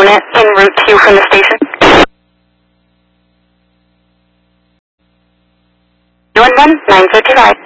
unit en route to you from the station. 11955.